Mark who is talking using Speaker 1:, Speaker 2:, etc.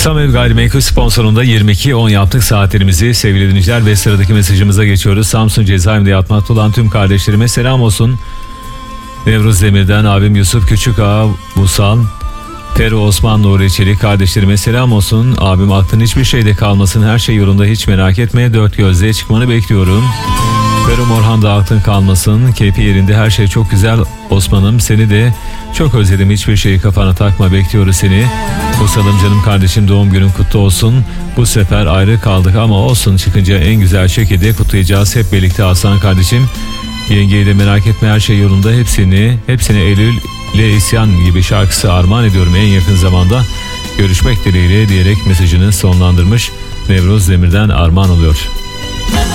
Speaker 1: Samet Gayrimenkul sponsorunda 22.10 yaptık saatlerimizi sevgili dinleyiciler ve sıradaki mesajımıza geçiyoruz. Samsun cezaevinde yatmakta olan tüm kardeşlerime selam olsun. Nevruz Demir'den abim Yusuf Küçük Ağa Busal, Peru Osman Nuri Çelik kardeşlerime selam olsun. Abim aklın hiçbir şeyde kalmasın, her şey yolunda, hiç merak etme, dört gözle çıkmanı bekliyorum. Peru Orhan'da aklın kalmasın, keyfi yerinde, her şey çok güzel Osman'ım, seni de çok özledim, hiçbir şeyi kafana takma, bekliyoruz seni. Kusalım canım kardeşim, doğum günün kutlu olsun. Bu sefer ayrı kaldık ama olsun, çıkınca en güzel şekilde kutlayacağız hep birlikte Aslan kardeşim. Yengeyi de merak etme, her şey yolunda, hepsine Eylül ile İsyan gibi şarkısı armağan ediyorum en yakın zamanda. Görüşmek dileğiyle diyerek mesajını sonlandırmış. Nevruz Demir'den armağan oluyor.